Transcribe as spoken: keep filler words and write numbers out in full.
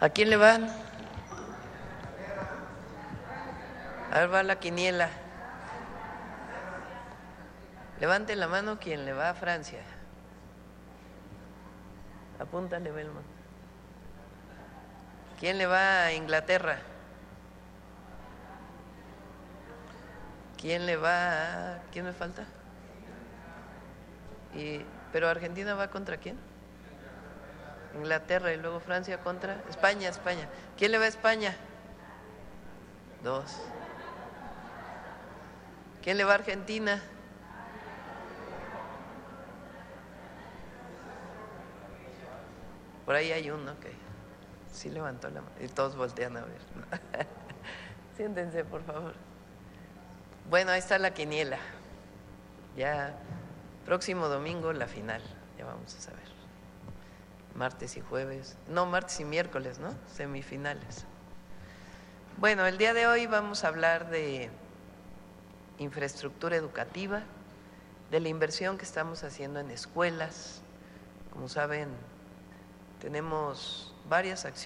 ¿A quién le van? A ver, va la quiniela. Levante la mano quien le va a Francia. Apúntale, Belmont. ¿Quién le va a Inglaterra? ¿Quién le va a... ¿Quién me falta? Y... ¿Pero Argentina va contra quién? Inglaterra y luego Francia contra... España, España. ¿Quién le va a España? Dos. ¿Quién le va a Argentina? Por ahí hay uno que sí levantó la mano y todos voltean a ver. Siéntense, por favor. Bueno, ahí está la quiniela. Ya próximo domingo la final, ya vamos a saber. Martes y jueves, no, martes y miércoles, ¿no? Semifinales. Bueno, el día de hoy vamos a hablar de infraestructura educativa, de la inversión que estamos haciendo en escuelas. Como saben, tenemos varias acciones